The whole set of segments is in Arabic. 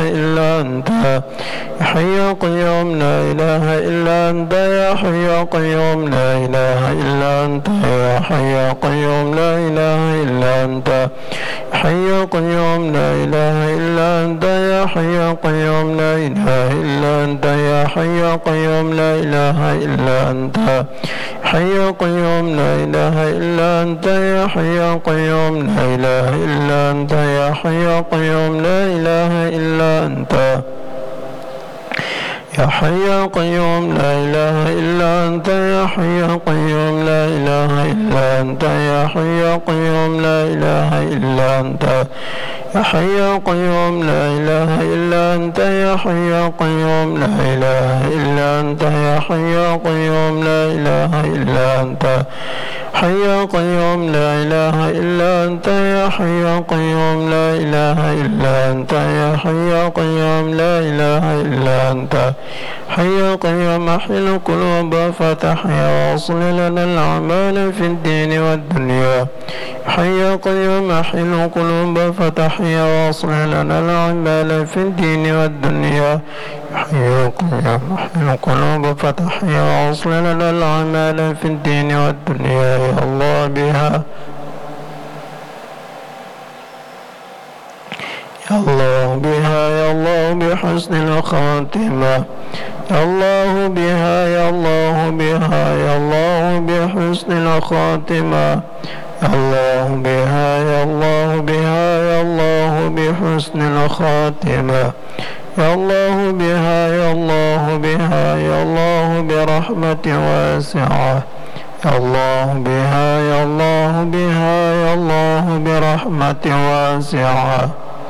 إلا أنت يا حي يا قيوم لا إله إلا أنت يا حي يا قيوم لا إله إلا أنت يا حي يا قيوم لا إله إلا أنت يا حي يا قيوم لا إله إلا أنت يا حي يا قيوم لا إله إلا أنت يا حي يا قيوم لا إله إلا أنت حي يا قيوم لا إله إلا أنت يا حي يا قيوم لا إله إلا أنت يا حي يا قيوم لا إله إلا أنت يا حي يا قيوم لا إله إلا أنت يا حي يا قيوم لا إله إلا أنت يا حي يا قيوم لا إله إلا أنت يا حي يا قيوم لا إله إلا أنت يا حي يا قيوم لا إله إلا أنت يا حي يا قيوم لا إله إلا أنت حي يا قيوم لا إله إلا أنت يا حي يا قيوم لا إله إلا أنت يا حي يا قيوم لا إله إلا أنت حي يا قيوم أحيي القلوب فتحيا واصل لنا الأعمال في الدين والدنيا حي يا قيوم أحيي القلوب فتحيا واصل لنا الأعمال في الدين والدنيا حي يا قيوم أحيي القلوب فتحيا واصل لنا الأعمال في الدين والدنيا يا الله بها يا الله بها يا الله بحسن الخاتمة يا الله بها يا الله بها يا الله بحسن الخاتمة يا الله بها يا الله بها يا الله بحسن الخاتمة يا الله بها يا الله بها يا الله برحمة واسعة يا الله بها يا الله بها يا الله برحمة واسعة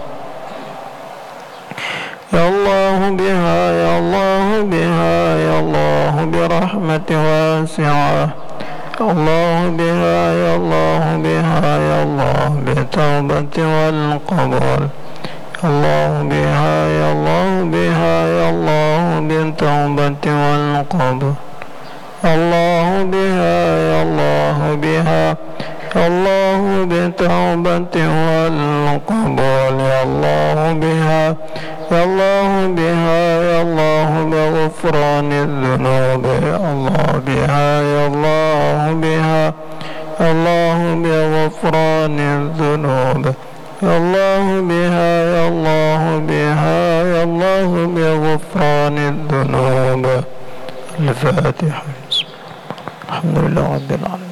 يا الله بها يا الله بها يا الله برحمة واسعة يا الله بها يا الله بها يا الله بالتوبة والقبول يا الله بها يا الله بها يا الله بالتوبة والقبول يا الله بها يا الله بها يا الله بالتوبة والقبول يا الله بها يا الله بها يا الله بغفران الذنوب يا الله بها يا الله بها يا الله بغفران الذنوب يا الله بها يا الله بها يا الله بغفران الذنوب الفاتحة الحمد لله رب العالمين.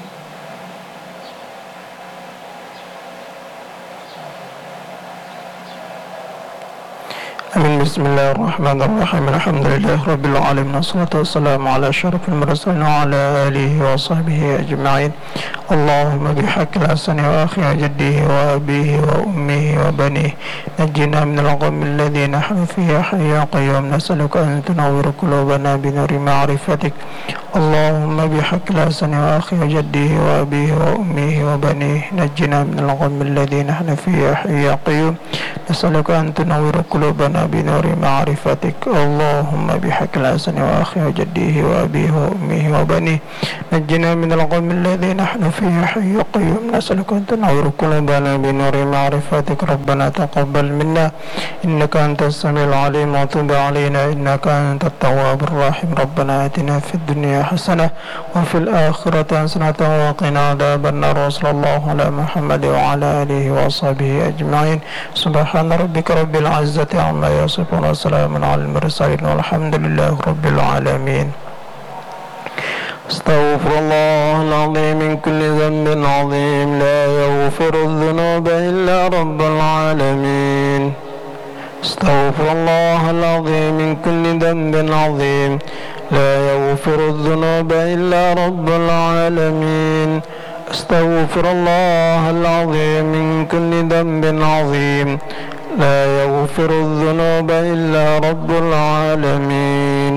بسم الله الرحمن الرحيم الحمد لله رب العالمين والصلاة والسلام على أشرف المرسلين وعلى آله وصحبه أجمعين. اللهم بحق الحسن وأخي وجده وأبيه وأمه وبنيه نجنا من الغم الذي نحن فيه حي يا قيوم نسألك أن تنور قلوبنا بنور معرفتك. اللهم بحق الحسن وأخي وجده وأبيه وأمه وبنيه نجنا من الغم الذي نحن فيه حي يا قيوم نسألك أن تنور قلوبنا بنور معرفتك. اللهم بحق الحسن وأخي وجده وأبيه وأمه وبنيه نجنا من الغم الذي نحن فيه حي يا قيوم نسألك أن تنور قلوبنا بنور معرفتك. ربنا تقبل منا إنك أنت السميع العليم وتب علينا إنك أنت التواب الرحيم. ربنا آتنا في الدنيا حسنة وفي الآخرة حسنة وقنا عذاب النار. وصلى الله على محمد وعلى آله وصحبه أجمعين. سبحان ربك رب العزة عما يصفون وسلام على المرسلين والحمد لله رب العالمين. استغفر الله العظيم من كل ذنب عظيم لا يغفر الذنوب إلا رب العالمين. استغفر الله العظيم من كل ذنب عظيم لا يغفر الذنوب إلا رب العالمين. استغفر الله العظيم من كل ذنب عظيم لا يغفر الذنوب إلا رب العالمين.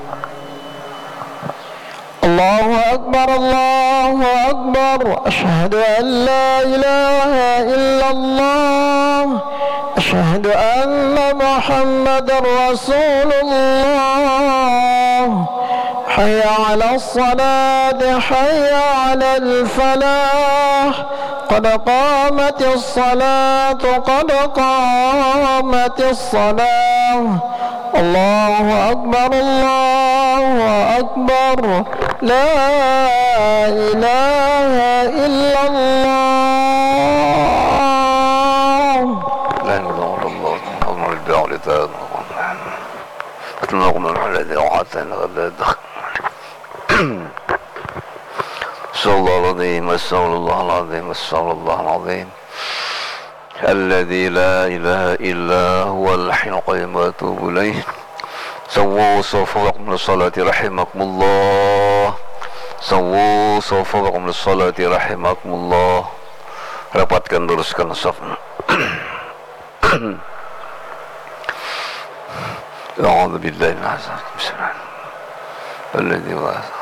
الله أكبر الله أكبر أشهد أن لا إله إلا الله أشهد أن محمد رسول الله. حي على الصلاة حي على الفلاح قد قامت الصلاة قد قامت الصلاة الله أكبر الله أكبر لا إله إلا الله لا إله إلا الله أمر الدعوة أتنقم الذي وعدتنا غدا أستغفر الله العظيم أستغفر الله العظيم أستغفر الله العظيم الذي لا إله إلا هو الحي القيوم وأتوب إليه سووا صفوفكم للصلاة رحمكم الله سووا صفوفكم للصلاة رحمكم الله rapatkan luruskan saf. أعوذ بالله من الشيطان الذي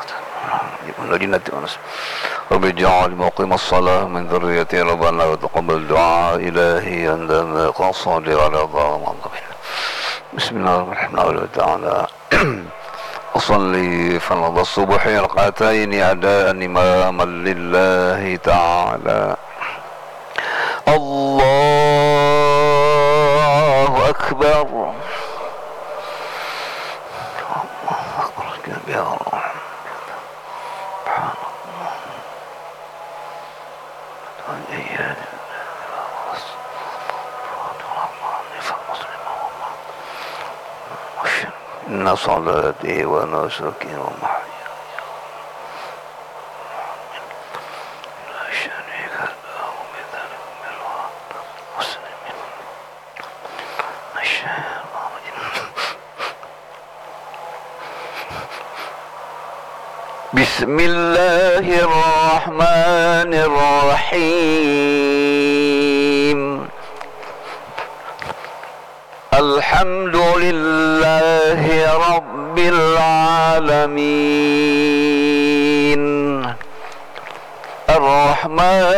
رب اجعل مقيم الصلاة من ذريتي ربنا وتقبل دعاء إلهي عندما قصد على ضامن بسم الله الرحمن الرحيم تعالى أصلي فرض الصبح ركعتين أداء إماما لله تعالى الله أكبر إن صلاتي ونسكي ومحياي لا شريك له بذلك مسلمين بسم الله الرحمن الرحيم الحمد لله رب العالمين الرحمن